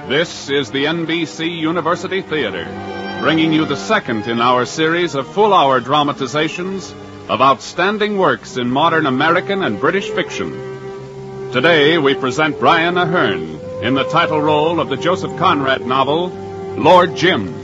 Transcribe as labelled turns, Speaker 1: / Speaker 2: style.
Speaker 1: This is the NBC University Theater, bringing you the second in our series of full-hour dramatizations of outstanding works in modern American and British fiction. Today we present Brian Aherne in the title role of the Joseph Conrad novel, Lord Jim.